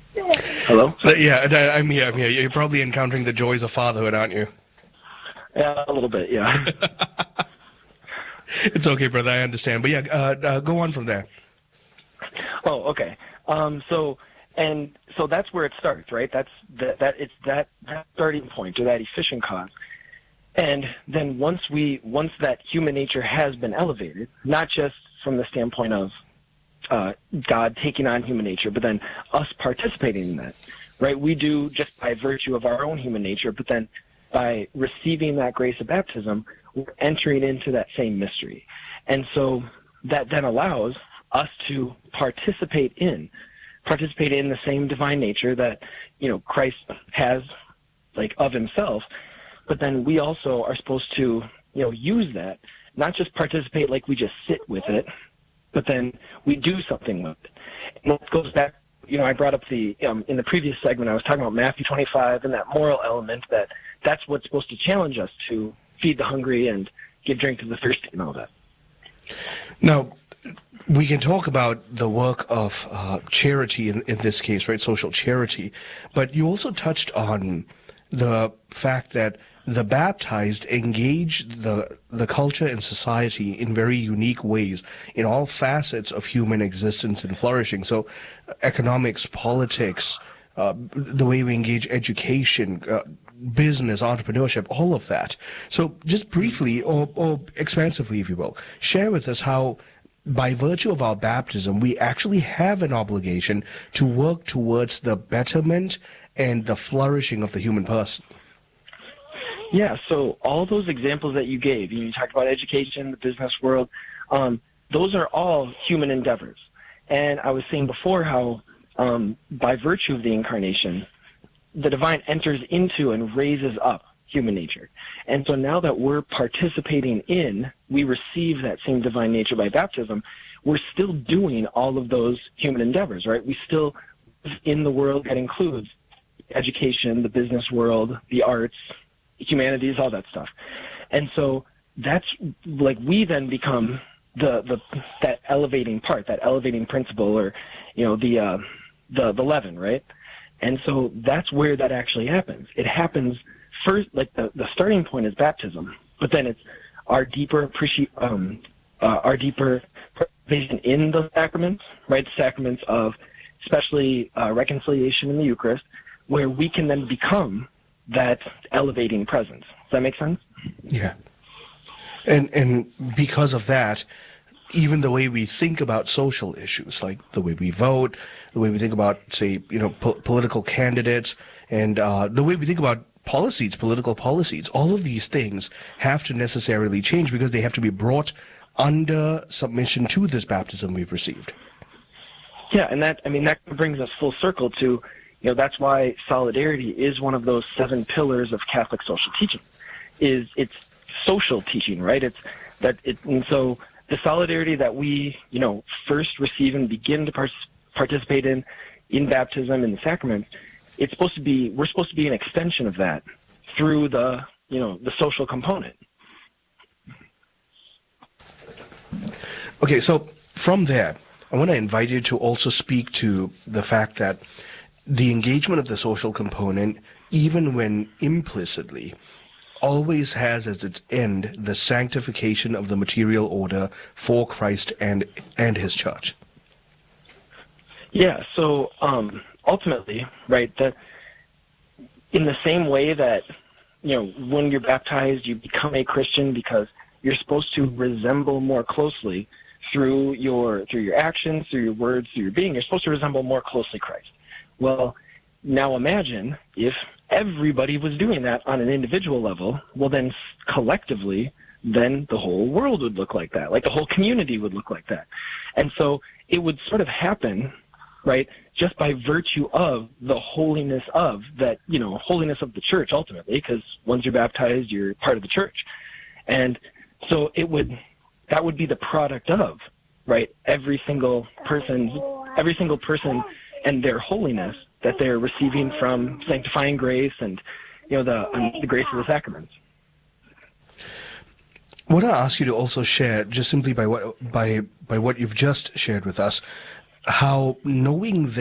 Hello? Yeah, I'm here. I'm here. You're probably encountering the joys of fatherhood, aren't you? Yeah, a little bit, yeah. It's okay, brother. I understand. But yeah, go on from there. Oh, okay. So and so that's where it starts, right? That it's that starting point or that efficient cause. And then once that human nature has been elevated, not just from the standpoint of God taking on human nature, but then us participating in that, right? We do just by virtue of our own human nature, but then by receiving that grace of baptism, we're entering into that same mystery. And so that then allows us to participate in the same divine nature that, Christ has, like, of himself, but then we also are supposed to, use that, not just participate like we just sit with it, but then we do something with it. And that goes back, I brought up in the previous segment, I was talking about Matthew 25 and that moral element that's what's supposed to challenge us to feed the hungry and give drink to the thirsty and all that. Now, we can talk about the work of charity in this case, right? Social charity. But you also touched on the fact that the baptized engage the culture and society in very unique ways in all facets of human existence and flourishing. So, economics, politics, the way we engage education, business, entrepreneurship, all of that. So, just briefly or expansively, if you will, share with us how by virtue of our baptism, we actually have an obligation to work towards the betterment and the flourishing of the human person. Yeah, so all those examples that you gave, you talked about education, the business world, those are all human endeavors. And I was saying before how by virtue of the incarnation, the divine enters into and raises up human nature. And so now that we're participating we receive that same divine nature by baptism, we're still doing all of those human endeavors, right? We still live in the world that includes education, the business world, the arts, humanities, all that stuff. And so that's like we then become that elevating part, that elevating principle, or the leaven, right? And so that's where that actually happens. It happens first, like the starting point is baptism, but then it's our deeper participation in the sacraments, right? The sacraments of especially reconciliation in the Eucharist, where we can then become that elevating presence. Does that make sense? Yeah. And because of that, even the way we think about social issues, like the way we vote, the way we think about, say, political candidates, and the way we think about policies, political policies, all of these things have to necessarily change because they have to be brought under submission to this baptism we've received. Yeah, and that brings us full circle to, that's why solidarity is one of those 7 pillars of Catholic social teaching. It's social teaching, right? And so the solidarity that we, first receive and begin to participate in baptism and the sacraments, we're supposed to be an extension of that through the social component. Okay, so from there, I want to invite you to also speak to the fact that the engagement of the social component, even when implicitly, always has as its end the sanctification of the material order for Christ and his church. Yeah, so ultimately, right, that in the same way that, when you're baptized, you become a Christian because you're supposed to resemble more closely through your actions, through your words, through your being, you're supposed to resemble more closely Christ. Well, now imagine if everybody was doing that on an individual level, well then collectively, then the whole world would look like that, like the whole community would look like that. And so it would sort of happen, right, just by virtue of the holiness of that, holiness of the church ultimately, because once you're baptized, you're part of the church. And so that would be the product of, right, every single person and their holiness that they're receiving from sanctifying grace and, the grace of the sacraments. I want to ask you to also share, just simply by what you've just shared with us, how knowing